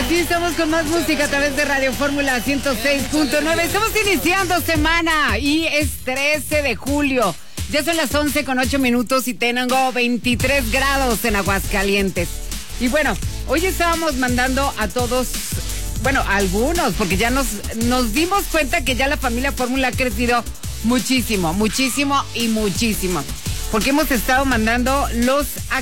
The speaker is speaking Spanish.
Sí, estamos con más música a través de Radio Fórmula 106.9. Estamos iniciando semana y es 13 de julio. Ya son las 11:08 y tengo 23 grados en Aguascalientes. Y bueno, hoy estábamos mandando a todos, bueno, a algunos, porque ya nos dimos cuenta que ya la familia Fórmula ha crecido muchísimo, muchísimo y muchísimo. Porque hemos estado mandando los